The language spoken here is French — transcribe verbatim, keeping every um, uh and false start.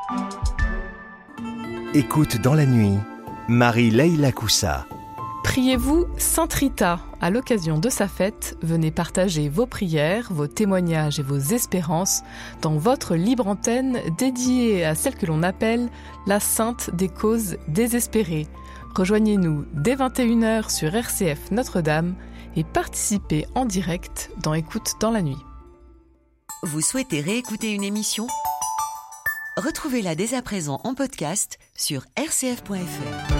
Écoute dans la nuit, Marie-Leila Coussa. Priez-vous Sainte Rita. À l'occasion de sa fête, venez partager vos prières, vos témoignages et vos espérances dans votre libre antenne dédiée à celle que l'on appelle la Sainte des causes désespérées. Rejoignez-nous dès vingt et une heures sur R C F Notre-Dame et participez en direct dans Écoute dans la nuit. Vous souhaitez réécouter une émission ? Retrouvez-la dès à présent en podcast sur r c f point f r.